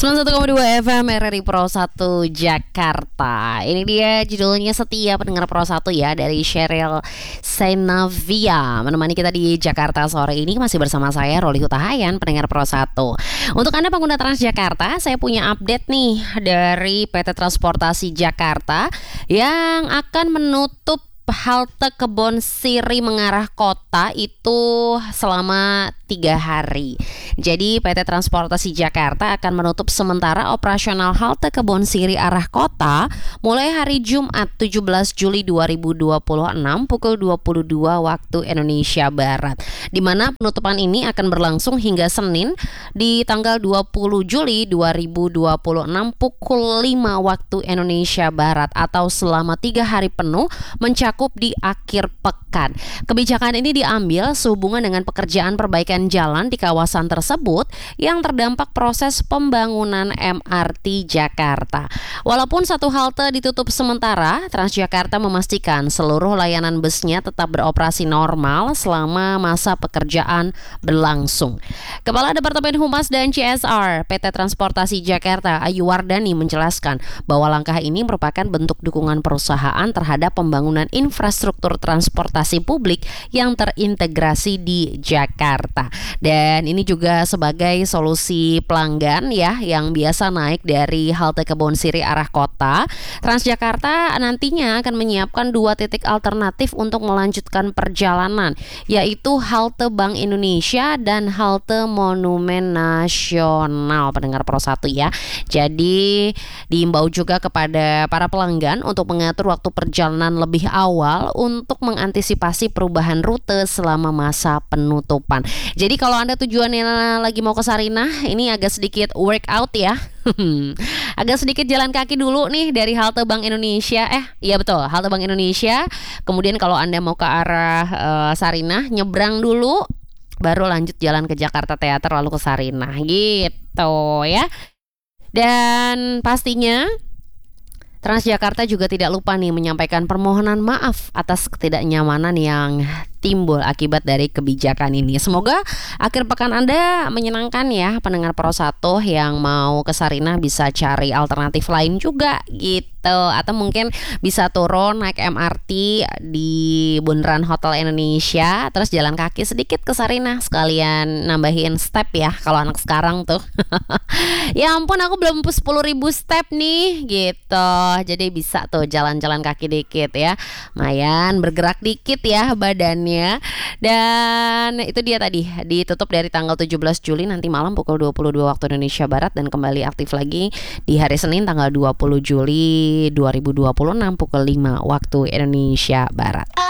91,2 FM RRI Pro 1 Jakarta. Ini dia judulnya Setia Pendengar Pro 1 ya, dari Sheryl Senavia. Menemani kita di Jakarta sore ini masih bersama saya Roli Hutahayan, pendengar Pro 1. Untuk Anda pengguna Transjakarta, saya punya update nih dari PT Transportasi Jakarta yang akan menutup halte Kebon Siri mengarah kota itu selama 3 hari. Jadi PT Transportasi Jakarta akan menutup sementara operasional halte Kebon Siri arah kota mulai hari Jumat 17 Juli 2026 pukul 22 waktu Indonesia Barat. Di mana penutupan ini akan berlangsung hingga Senin di tanggal 20 Juli 2026 pukul 5 waktu Indonesia Barat atau selama 3 hari penuh mencakup di akhir pekan. Kebijakan ini diambil sehubungan dengan pekerjaan perbaikan jalan di kawasan tersebut yang terdampak proses pembangunan MRT Jakarta. Walaupun satu halte ditutup sementara, Transjakarta memastikan seluruh layanan busnya tetap beroperasi normal selama masa pekerjaan berlangsung. Kepala Departemen Humas dan CSR PT Transportasi Jakarta, Ayu Wardani, menjelaskan bahwa langkah ini merupakan bentuk dukungan perusahaan terhadap pembangunan infrastruktur transportasi publik yang terintegrasi di Jakarta. Dan ini juga sebagai solusi pelanggan ya yang biasa naik dari halte Kebon Siri arah kota. Transjakarta nantinya akan menyiapkan 2 titik alternatif untuk melanjutkan perjalanan, yaitu halte Bank Indonesia dan halte Monumen Nasional, pendengar Pro 1 ya. Jadi diimbau juga kepada para pelanggan untuk mengatur waktu perjalanan lebih awal untuk mengantisipasi perubahan rute selama masa penutupan. Jadi kalau Anda tujuannya lagi mau ke Sarinah, ini agak sedikit workout ya. Agak sedikit jalan kaki dulu nih dari halte Bank Indonesia. Iya betul, halte Bank Indonesia. Kemudian kalau Anda mau ke arah Sarinah, nyebrang dulu, baru lanjut jalan ke Jakarta Theater lalu ke Sarinah gitu ya. Dan pastinya Transjakarta juga tidak lupa nih menyampaikan permohonan maaf atas ketidaknyamanan yang timbul akibat dari kebijakan ini. Semoga akhir pekan Anda menyenangkan ya, pendengar Pro 1 yang mau ke Sarinah bisa cari alternatif lain juga gitu. Atau mungkin bisa turun naik MRT di Bundaran Hotel Indonesia, terus jalan kaki sedikit ke Sarinah, sekalian nambahin step ya kalau anak sekarang tuh. Ya ampun, aku belum 10.000 step nih gitu. Jadi bisa tuh jalan-jalan kaki dikit ya, lumayan bergerak dikit ya badannya. Dan itu dia tadi, ditutup dari tanggal 17 Juli nanti malam pukul 22 waktu Indonesia Barat, dan kembali aktif lagi di hari Senin tanggal 20 Juli 2026 pukul 5 waktu Indonesia Barat.